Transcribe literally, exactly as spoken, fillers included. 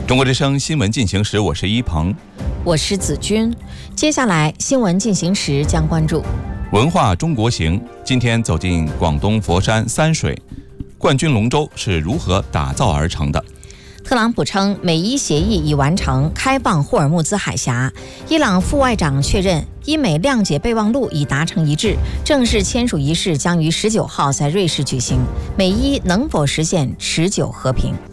中国之声新闻进行时，我是一鹏， 我是子君。接下来新闻进行时将关注文化中国行。今天走进广东佛山三水，冠军龙舟是如何打造而成的？ 特朗普称美伊协议已完成，开放霍尔木兹海峡。伊朗副外长确认伊美谅解备忘录已达成一致，正式签署仪式将于十九号在瑞士举行。美伊能否实现持久和平？